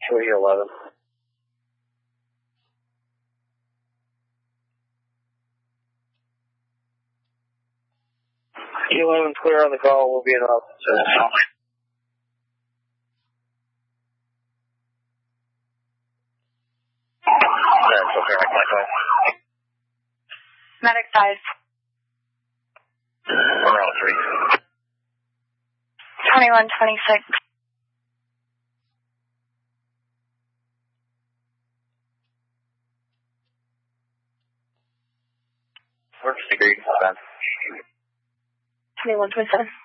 311. 11 clear on the call. We'll be in office. Medic size. We're on 3. 2126. Emergency greeting, Ben. 2127.